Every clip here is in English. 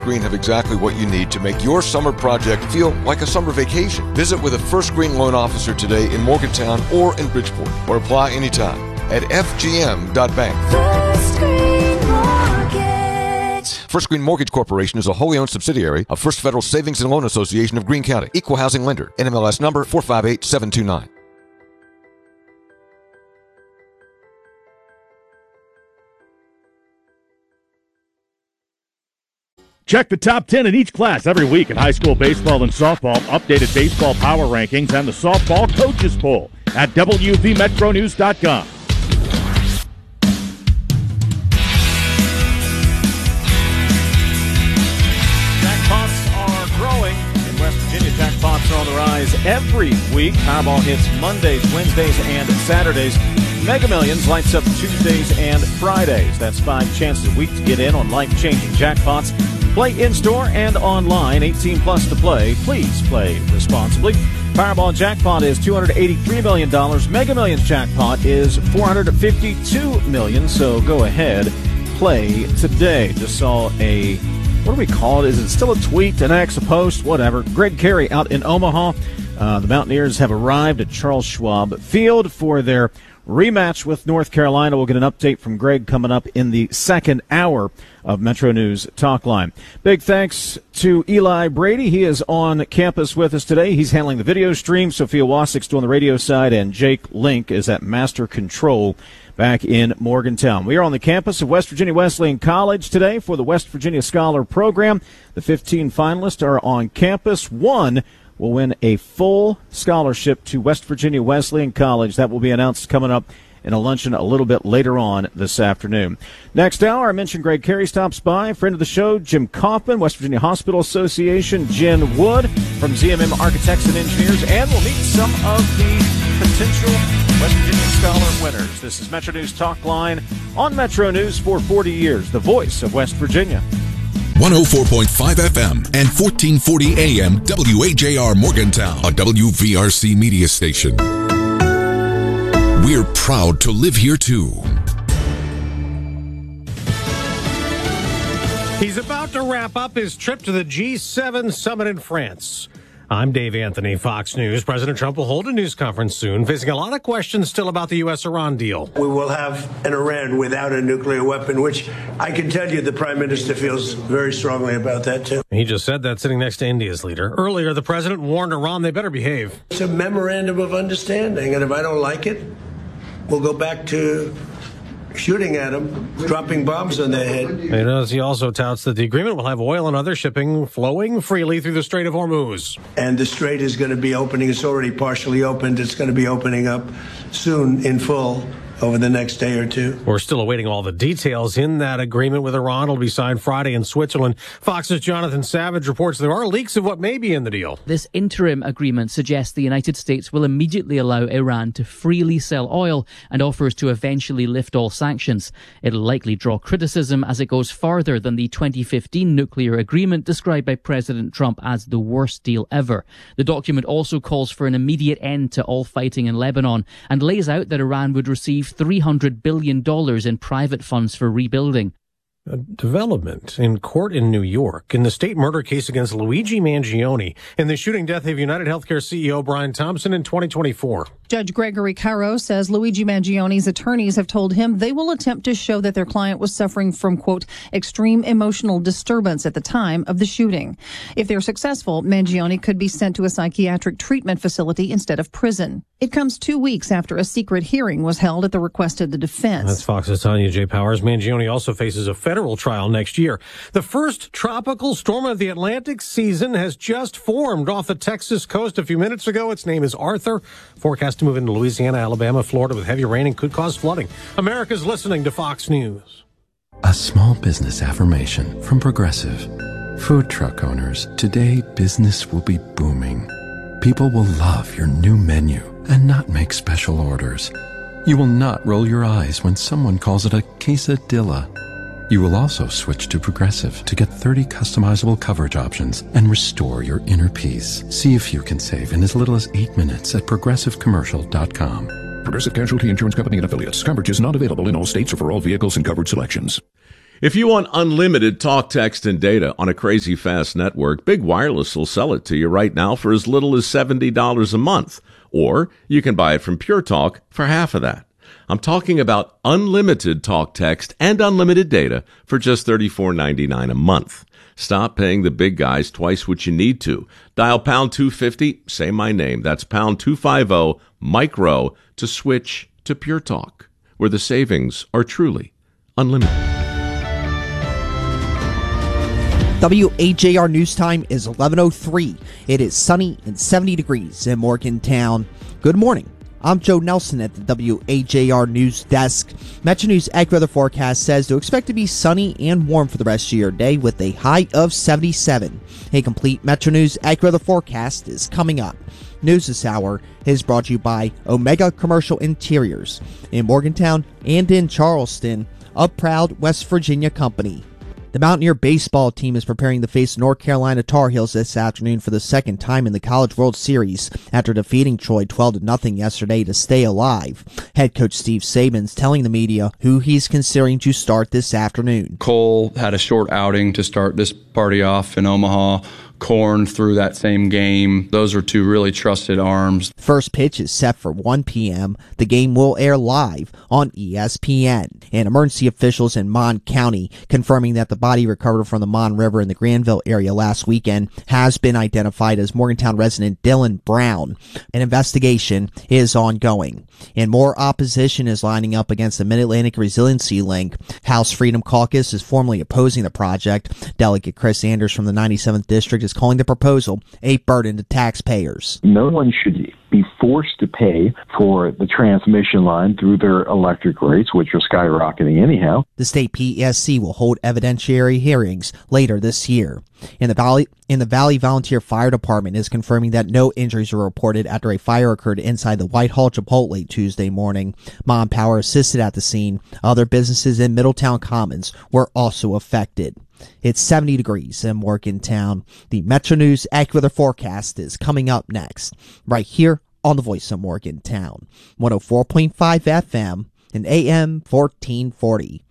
Green have exactly what you need to make your summer project feel like a summer vacation. Visit with a First Green loan officer today in Morgantown or in Bridgeport, or apply anytime at fgm.bank. First Green Mortgage. First Green Mortgage Corporation is a wholly owned subsidiary of First Federal Savings and Loan Association of Greene County. Equal housing lender. NMLS number 458729. Check the top 10 in each class every week in high school baseball and softball, updated baseball power rankings, and the softball coaches poll at WVMetroNews.com. Jackpots are growing in West Virginia. Jackpots are on the rise every week. Powerball hits Mondays, Wednesdays, and Saturdays. Mega Millions lights up Tuesdays and Fridays. That's 5 chances a week to get in on life-changing jackpots. Play in-store and online. 18 plus to play. Please play responsibly. Powerball jackpot is $283 million. Mega Millions jackpot is $452 million. So go ahead, play today. Just saw a, what do we call it? Is it still a tweet, an X, a post, whatever? Greg Carey out in Omaha. The Mountaineers have arrived at Charles Schwab Field for their rematch with North Carolina. We'll get an update from Greg coming up in the second hour of Metro News Talkline. Big thanks to Eli Brady. He is on campus with us today. He's handling the video stream. Sophia Wasick's doing the radio side, and Jake Link is at Master Control back in Morgantown. We are on the campus of West Virginia Wesleyan College today for the West Virginia Scholar Program. The 15 finalists are on campus. One will win a full scholarship to West Virginia Wesleyan College. That will be announced coming up in a luncheon a little bit later on this afternoon. Next hour, I mentioned Greg Carey stops by. Friend of the show, Jim Kaufman, West Virginia Hospital Association, Jen Wood from ZMM Architects and Engineers, and we'll meet some of the potential West Virginia Scholar winners. This is Metro News Talkline on Metro News for 40 years, the voice of West Virginia. 104.5 FM and 1440 AM WAJR Morgantown, a WVRC media station. We're proud to live here too. He's about to wrap up his trip to the G7 summit in France. I'm Dave Anthony, Fox News. President Trump will hold a news conference soon, facing a lot of questions still about the U.S.-Iran deal. We will have an Iran without a nuclear weapon, which I can tell you the Prime Minister feels very strongly about that, too. He just said that sitting next to India's leader. Earlier, the president warned Iran they better behave. It's a memorandum of understanding, and if I don't like it, we'll go back to shooting at them, dropping bombs on their head. He also touts that the agreement will have oil and other shipping flowing freely through the Strait of Hormuz. And the strait is going to be opening. It's already partially opened. It's going to be opening up soon in full over the next day or two. We're still awaiting all the details in that agreement with Iran. It'll be signed Friday in Switzerland. Fox's Jonathan Savage reports there are leaks of what may be in the deal. This interim agreement suggests the United States will immediately allow Iran to freely sell oil and offers to eventually lift all sanctions. It'll likely draw criticism as it goes farther than the 2015 nuclear agreement described by President Trump as the worst deal ever. The document also calls for an immediate end to all fighting in Lebanon and lays out that Iran would receive $300 billion in private funds for rebuilding. A development in court in New York in the state murder case against Luigi Mangione and the shooting death of United Healthcare CEO Brian Thompson in 2024. Judge Gregory Caro says Luigi Mangione's attorneys have told him they will attempt to show that their client was suffering from, quote, extreme emotional disturbance at the time of the shooting. If they're successful, Mangione could be sent to a psychiatric treatment facility instead of prison. It comes 2 weeks after a secret hearing was held at the request of the defense. That's Fox's Tanya J. Powers. Mangione also faces a federal trial next year. The first tropical storm of the Atlantic season has just formed off the Texas coast a few minutes ago. Its name is Arthur. Forecast to move into Louisiana, Alabama, Florida with heavy rain and could cause flooding. America's listening to Fox News. A small business affirmation from Progressive. Food truck owners, today business will be booming. People will love your new menu and not make special orders. You will not roll your eyes when someone calls it a quesadilla. You will also switch to Progressive to get 30 customizable coverage options and restore your inner peace. See if you can save in as little as 8 minutes at ProgressiveCommercial.com. Progressive Casualty Insurance Company and Affiliates. Coverage is not available in all states or for all vehicles and covered selections. If you want unlimited talk, text, and data on a crazy fast network, Big Wireless will sell it to you right now for as little as $70 a month. Or you can buy it from Pure Talk for half of that. I'm talking about unlimited talk, text, and unlimited data for just $34.99 a month. Stop paying the big guys twice what you need to. Dial pound 250, say my name. That's pound 250, Mike Rowe, to switch to Pure Talk, where the savings are truly unlimited. WAJR News Time is 11:03. It is sunny and 70 degrees in Morgantown. Good morning. I'm Joe Nelson at the WAJR News Desk. Metro News AccuWeather forecast says to expect to be sunny and warm for the rest of your day with a high of 77. A complete Metro News AccuWeather forecast is coming up. News this hour is brought to you by Omega Commercial Interiors in Morgantown and in Charleston, a proud West Virginia company. The Mountaineer baseball team is preparing to face North Carolina Tar Heels this afternoon for the second time in the College World Series after defeating Troy 12-0 yesterday to stay alive. Head coach Steve Saban's telling the media who he's considering to start this afternoon. Cole had a short outing to start this party off in Omaha. Korn through that same game. Those are two really trusted arms. First pitch is set for 1 p.m. The game will air live on ESPN. And emergency officials in Mon County confirming that the body recovered from the Mon River in the Granville area last weekend has been identified as Morgantown resident Dylan Brown. An investigation is ongoing. And more opposition is lining up against the Mid-Atlantic Resiliency Link. House Freedom Caucus is formally opposing the project. Delegate Chris Anders from the 97th District is calling the proposal a burden to taxpayers. No one should be forced to pay for the transmission line through their electric rates, which are skyrocketing anyhow. The state PSC will hold evidentiary hearings later this year. In the Valley Volunteer Fire Department is confirming that no injuries were reported after a fire occurred inside the Whitehall Chipotle Tuesday morning. Mom Power assisted at the scene. Other businesses in Middletown Commons were also affected. It's 70 degrees in Morgantown. The Metro News AccuWeather forecast is coming up next, right here on the Voice of Morgantown, 104.5 FM and AM 1440.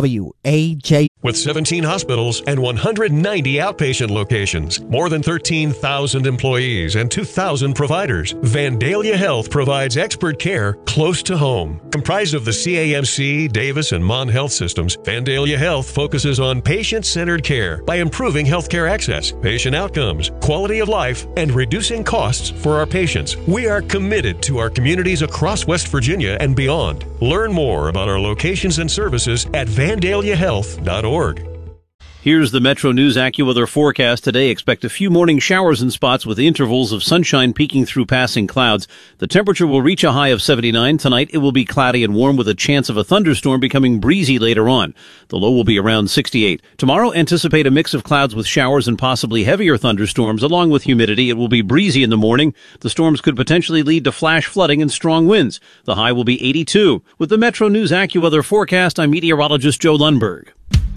WAJ. With 17 hospitals and 190 outpatient locations, more than 13,000 employees and 2,000 providers, Vandalia Health provides expert care close to home. Comprised of the CAMC, Davis, and Mon Health systems, Vandalia Health focuses on patient-centered care by improving healthcare access, patient outcomes, quality of life, and reducing costs for our patients. We are committed to our communities across West Virginia and beyond. Learn more about our locations and services at VandaliaHealth.org. Here's the Metro News AccuWeather forecast today. Expect a few morning showers in spots with intervals of sunshine peeking through passing clouds. The temperature will reach a high of 79. Tonight it will be cloudy and warm with a chance of a thunderstorm becoming breezy later on. The low will be around 68. Tomorrow anticipate a mix of clouds with showers and possibly heavier thunderstorms along with humidity. It will be breezy in the morning. The storms could potentially lead to flash flooding and strong winds. The high will be 82. With the Metro News AccuWeather forecast, I'm meteorologist Joe Lundberg.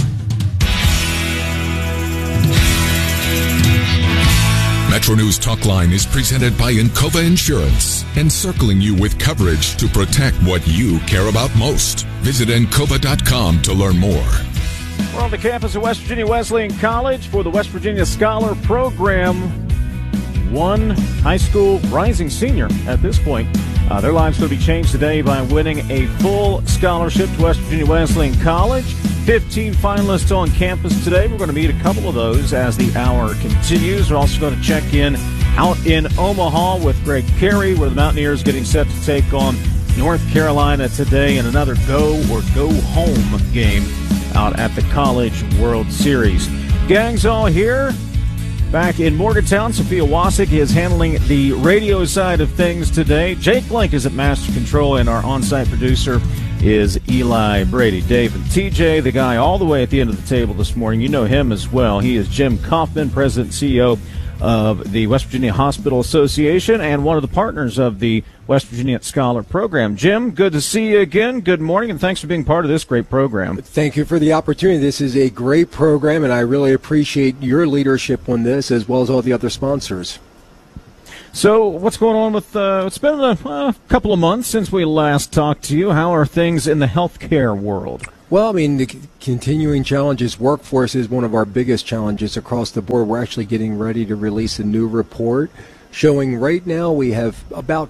Metro News Talk Line is presented by Encova Insurance, encircling you with coverage to protect what you care about most. Visit Encova.com to learn more. We're on the campus of West Virginia Wesleyan College for the West Virginia Scholar Program. One high school rising senior at this point. Their lives will be changed today by winning a full scholarship to West Virginia Wesleyan College. 15 finalists on campus today. We're going to meet a couple of those as the hour continues. We're also going to check in out in Omaha with Greg Carey, where the Mountaineers getting set to take on North Carolina today in another go or go home game out at the College World Series. Gang's all here. Back in Morgantown, Sophia Wasik is handling the radio side of things today. Jake Blank is at Master Control, and our on-site producer is Eli Brady. Dave and TJ, the guy all the way at the end of the table this morning, you know him as well. He is Jim Kaufman, President and CEO of the West Virginia Hospital Association and one of the partners of the West Virginia Scholar Program. Jim, good to see you again. Good morning, and thanks for being part of this great program. Thank you for the opportunity. This is a great program, and I really appreciate your leadership on this as well as all the other sponsors. So what's going on with it's been a couple of months since we last talked to you. How are things in the healthcare world? Well, I mean, the continuing challenges, workforce is one of our biggest challenges across the board. We're actually getting ready to release a new report showing right now we have about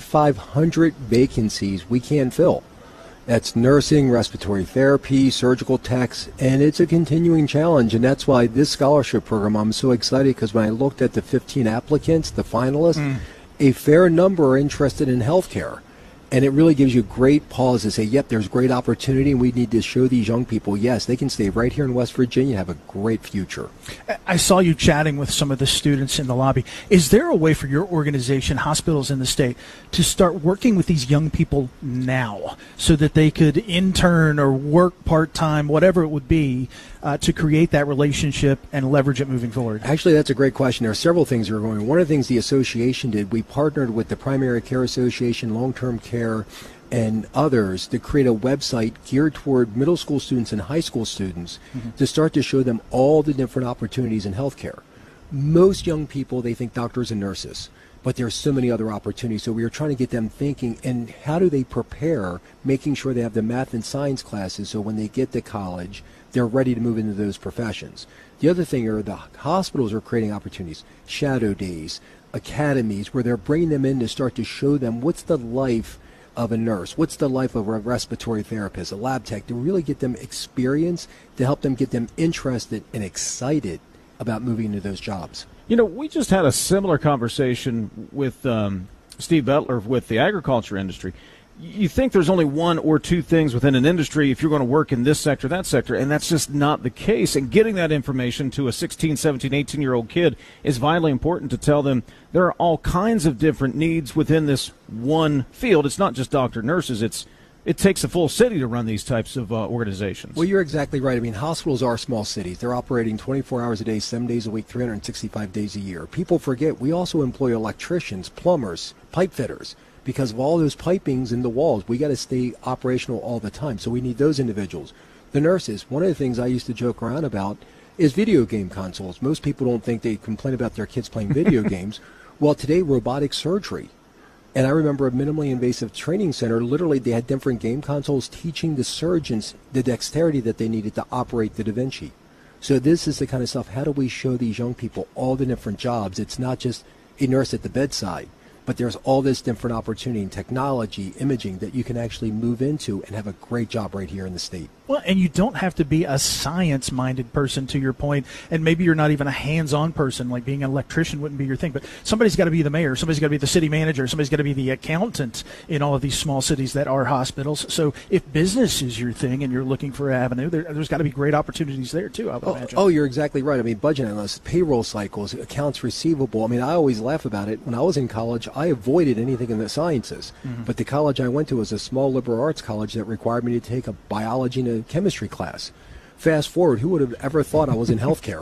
4,500 vacancies we can't fill. That's nursing, respiratory therapy, surgical techs, and it's a continuing challenge. And that's why this scholarship program, I'm so excited, because when I looked at the 15 applicants, the finalists, a fair number are interested in healthcare. And it really gives you great pause to say, yep, there's great opportunity, and we need to show these young people, yes, they can stay right here in West Virginia and have a great future. I saw you chatting with some of the students in the lobby. Is there a way for your organization, hospitals in the state, to start working with these young people now so that they could intern or work part-time, whatever it would be, to create that relationship and leverage it moving forward? Actually, that's a great question. There are several things that are going on. One of the things the association did, we partnered with the Primary Care Association, Long-Term Care, and others to create a website geared toward middle school students and high school students to start to show them all the different opportunities in healthcare. Most young people, they think doctors and nurses, but there's so many other opportunities. So we are trying to get them thinking, and how do they prepare, making sure they have the math and science classes so when they get to college, they're ready to move into those professions. The other thing are the hospitals are creating opportunities, shadow days, academies, where they're bringing them in to start to show them what's the life of a nurse, what's the life of a respiratory therapist, a lab tech, to really get them experience, to help them get them interested and excited about moving into those jobs. You know, we just had a similar conversation with Steve Butler with the agriculture industry. You think there's only one or two things within an industry if you're going to work in this sector, that sector, and that's just not the case. And getting that information to a 16, 17, 18-year-old kid is vitally important to tell them there are all kinds of different needs within this one field. It's not just doctor, nurses. It takes a full city to run these types of organizations. Well, you're exactly right. I mean, hospitals are small cities. They're operating 24 hours a day, 7 days a week, 365 days a year. People forget we also employ electricians, plumbers, pipe fitters. Because of all those pipings in the walls, we got to stay operational all the time. So we need those individuals. The nurses, one of the things I used to joke around about is video game consoles. Most people don't think they complain about their kids playing video games. Well, today, robotic surgery. And I remember a minimally invasive training center, literally they had different game consoles teaching the surgeons the dexterity that they needed to operate the Da Vinci. So this is the kind of stuff, how do we show these young people all the different jobs? It's not just a nurse at the bedside. But there's all this different opportunity in technology, imaging that you can actually move into and have a great job right here in the state. Well, and you don't have to be a science-minded person, to your point, and maybe you're not even a hands-on person, like being an electrician wouldn't be your thing, but somebody's got to be the mayor, somebody's got to be the city manager, somebody's got to be the accountant in all of these small cities that are hospitals. So if business is your thing and you're looking for an avenue, there's got to be great opportunities there, too, I would imagine. Oh, you're exactly right. I mean, budget analysts, payroll cycles, accounts receivable. I mean, I always laugh about it. When I was in college, I avoided anything in the sciences. But the college I went to was a small liberal arts college that required me to take a biology and a chemistry class. Fast forward, who would have ever thought I was in healthcare?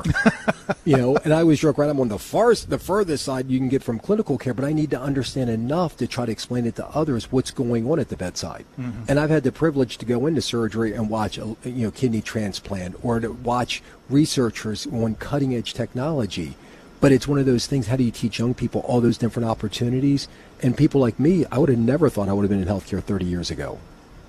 And I always joke around, I'm on the furthest side you can get from clinical care, but I need to understand enough to try to explain it to others what's going on at the bedside. And I've had the privilege to go into surgery and watch a kidney transplant, or to watch researchers on cutting edge technology. But it's one of those things, how do you teach young people all those different opportunities? And people like me, I would have never thought I would have been in healthcare 30 years ago.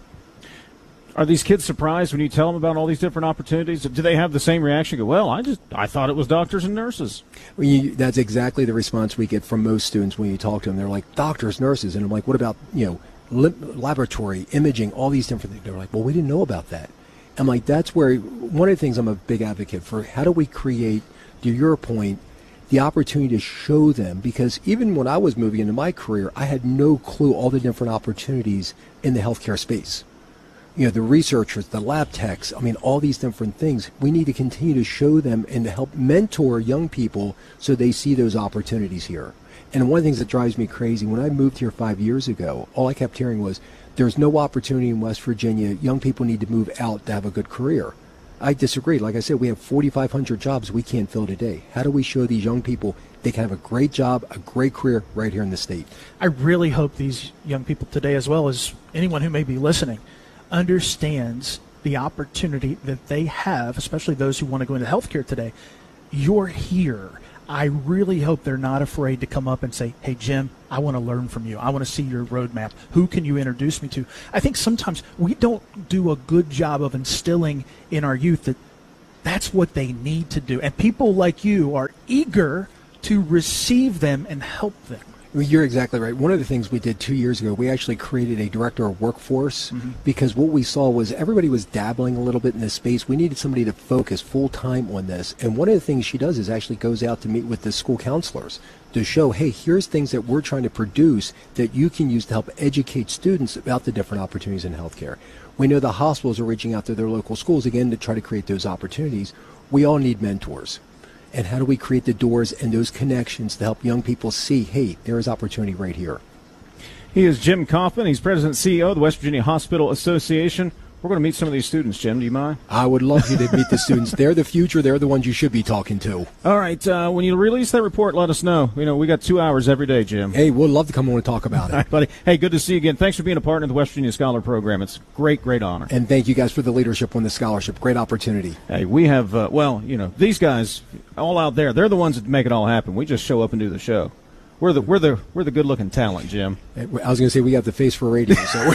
Are these kids surprised when you tell them about all these different opportunities? Do they have the same reaction? Go, well, I thought it was doctors and nurses. That's exactly the response we get from most students when you talk to them. They're like, doctors, nurses. And I'm like, what about, laboratory, imaging, all these different things? They're like, well, we didn't know about that. I'm like, that's where one of the things I'm a big advocate for, how do we create, to your point, the opportunity to show them, because even when I was moving into my career, I had no clue all the different opportunities in the healthcare space. The researchers, the lab techs, I mean, all these different things. We need to continue to show them and to help mentor young people so they see those opportunities here. And one of the things that drives me crazy, when I moved here 5 years ago, all I kept hearing was, there's no opportunity in West Virginia. Young people need to move out to have a good career. I disagree. Like I said, we have 4,500 jobs we can't fill today. How do we show these young people they can have a great job, a great career right here in the state? I really hope these young people today, as well as anyone who may be listening, understands the opportunity that they have, especially those who want to go into healthcare today. You're here. I really hope they're not afraid to come up and say, hey, Jim, I want to learn from you. I want to see your roadmap. Who can you introduce me to? I think sometimes we don't do a good job of instilling in our youth that that's what they need to do. And people like you are eager to receive them and help them. You're exactly right. One of the things we did 2 years ago, we actually created a director of workforce because what we saw was everybody was dabbling a little bit in this space. We needed somebody to focus full time on this. And one of the things she does is actually goes out to meet with the school counselors to show, hey, here's things that we're trying to produce that you can use to help educate students about the different opportunities in healthcare. We know the hospitals are reaching out to their local schools, again, to try to create those opportunities. We all need mentors. And how do we create the doors and those connections to help young people see, hey, there is opportunity right here? He is Jim Kaufman. He's president and CEO of the West Virginia Hospital Association. We're going to meet some of these students, Jim. Do you mind? I would love you to meet the students. They're the future. They're the ones you should be talking to. All right. When you release that report, let us know. You know, we got 2 hours every day, Jim. Hey, we'd love to come on and talk about it. All right, buddy. Hey, good to see you again. Thanks for being a partner of the West Virginia Scholar Program. It's a great, great honor. And thank you guys for the leadership on the scholarship. Great opportunity. Hey, we have, these guys all out there, they're the ones that make it all happen. We just show up and do the show. We're the good-looking talent, Jim. I was going to say we got the face for radio, so...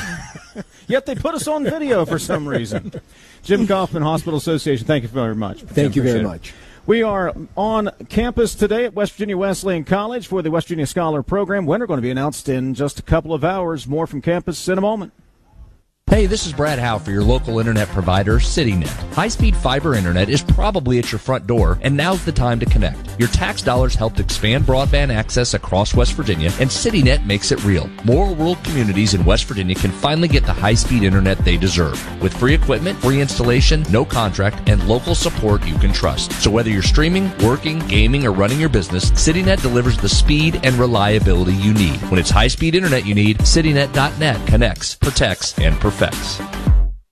Yet they put us on video for some reason. Jim Kaufman, Hospital Association, thank you very much. Thank you very much. We are on campus today at West Virginia Wesleyan College for the West Virginia Scholar Program. Winner going to be announced in just a couple of hours. More from campus in a moment. Hey, this is Brad Howe for your local internet provider, CityNet. High-speed fiber internet is probably at your front door, and now's the time to connect. Your tax dollars helped expand broadband access across West Virginia, and CityNet makes it real. More rural communities in West Virginia can finally get the high-speed internet they deserve. With free equipment, free installation, no contract, and local support you can trust. So whether you're streaming, working, gaming, or running your business, CityNet delivers the speed and reliability you need. When it's high-speed internet you need, CityNet.net connects, protects, and perfects.